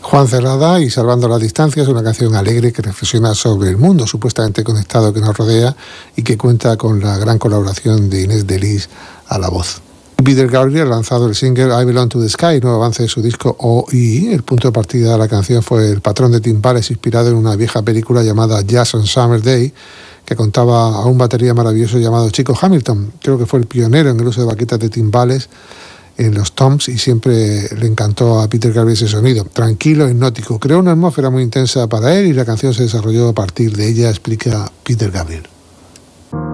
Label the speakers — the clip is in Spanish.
Speaker 1: Juan Cerrada y Salvando las Distancias, una canción alegre que reflexiona sobre el mundo supuestamente conectado que nos rodea y que cuenta con la gran colaboración de Inés Delis a la voz. Peter Gabriel ha lanzado el single I Belong to the Sky, nuevo avance de su disco OI. El punto de partida de la canción fue el patrón de timbales inspirado en una vieja película llamada Jazz on Summer Day, que contaba a un batería maravilloso llamado Chico Hamilton. Creo que fue el pionero en el uso de baquetas de timbales en los toms y siempre le encantó a Peter Gabriel ese sonido. Tranquilo, hipnótico. Creó una atmósfera muy intensa para él y la canción se desarrolló a partir de ella, explica Peter Gabriel.